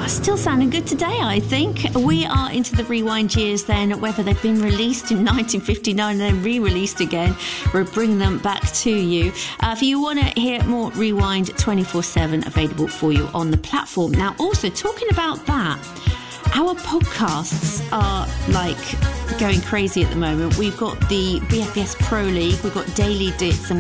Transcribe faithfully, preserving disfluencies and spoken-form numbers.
Still sounding good today, I think. We are into the rewind years then, whether they've been released in nineteen fifty-nine and then re-released again, we'll bring them back to you. Uh, if you want to hear more Rewind twenty-four seven available for you on the platform. Now, also talking about that, our podcasts are like going crazy at the moment. We've got the B F B S Pro League, we've got Daily Dits and